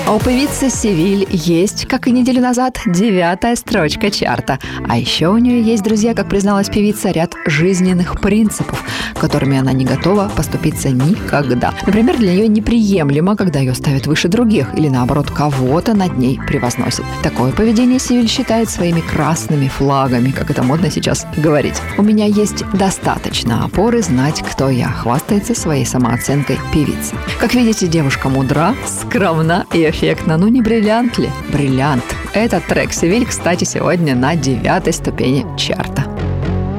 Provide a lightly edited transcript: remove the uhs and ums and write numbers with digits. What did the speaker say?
А у певицы Севиль есть, как и неделю назад, 9-я строчка чарта. А еще у нее есть, друзья, как призналась певица, ряд жизненных принципов, которыми она не готова поступиться никогда. Например, для нее неприемлемо, когда ее ставят выше других или, наоборот, кого-то над ней превозносят. Такое поведение Севиль считает своими красными флагами, как это модно сейчас говорить. «У меня есть достаточно опоры знать, кто я», хвастается своей самооценкой певица. Как видите, девушка мудра, скромна и эффектно. Ну не бриллиант ли? Бриллиант. Этот трек Севиль, кстати, сегодня на 9-й ступени чарта.